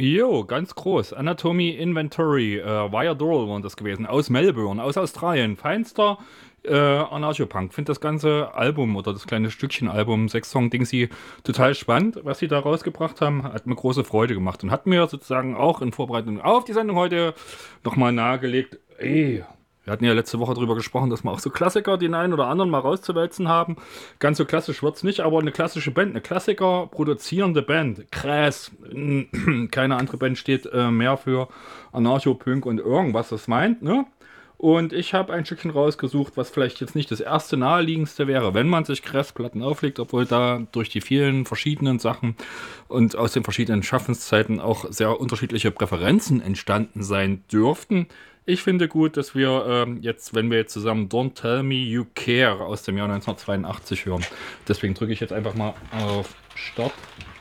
Jo, ganz groß. Anatomy Inventory, Wire Doral waren das gewesen, aus Melbourne, aus Australien. Feinster Anarcho-Punk. Finde das ganze Album oder das kleine Stückchen Album, 6-Song-Dingsy, total spannend, was sie da rausgebracht haben. Hat mir große Freude gemacht und hat mir sozusagen auch in Vorbereitung auf die Sendung heute nochmal nahegelegt, ey, wir hatten ja letzte Woche darüber gesprochen, dass wir auch so Klassiker, den einen oder anderen mal rauszuwälzen haben. Ganz so klassisch wird's nicht, aber eine klassische Band, eine Klassiker produzierende Band. Krass. Keine andere Band steht mehr für Anarcho-Punk und irgendwas das meint, ne? Und ich habe ein Stückchen rausgesucht, was vielleicht jetzt nicht das erste naheliegendste wäre, wenn man sich Crest-Platten auflegt, obwohl da durch die vielen verschiedenen Sachen und aus den verschiedenen Schaffenszeiten auch sehr unterschiedliche Präferenzen entstanden sein dürften. Ich finde gut, dass wir jetzt, wenn wir jetzt zusammen Don't Tell Me You Care aus dem Jahr 1982 hören. Deswegen drücke ich jetzt einfach mal auf Start.